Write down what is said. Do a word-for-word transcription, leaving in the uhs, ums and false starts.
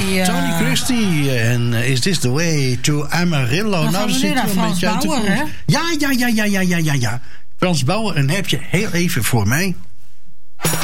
die... Uh... Tony Christie en uh, Is This The Way to Amarillo? Dan nou, we nu naar Frans Bauer, hè? Ja, ja, ja, ja, ja, ja, ja, ja. Frans Bauer, en heb je heel even voor mij...